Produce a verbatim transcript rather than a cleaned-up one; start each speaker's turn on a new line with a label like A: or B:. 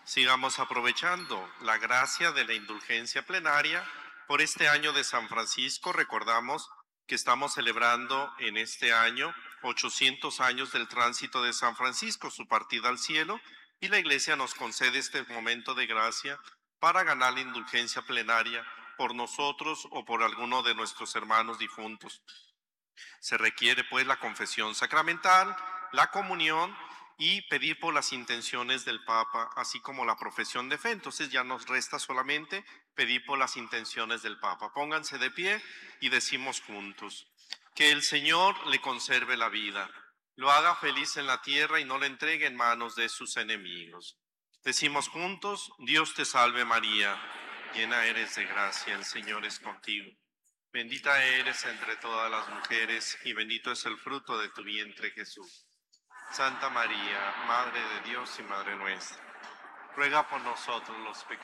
A: Sigamos aprovechando la gracia de la indulgencia plenaria. Por este año de San Francisco recordamos que estamos celebrando en este año ochocientos años del tránsito de San Francisco, su partida al cielo, y la Iglesia nos concede este momento de gracia para ganar la indulgencia plenaria por nosotros o por alguno de nuestros hermanos difuntos. Se requiere pues la confesión sacramental, la comunión y pedir por las intenciones del Papa, así como la profesión de fe. Entonces ya nos resta solamente pedir por las intenciones del Papa. Pónganse de pie y decimos juntos: que el Señor le conserve la vida, lo haga feliz en la tierra y no le entregue en manos de sus enemigos. Decimos juntos: Dios te salve María, llena eres de gracia, el Señor es contigo. Bendita eres entre todas las mujeres y bendito es el fruto de tu vientre, Jesús. Santa María, Madre de Dios y Madre nuestra, ruega por nosotros los pecadores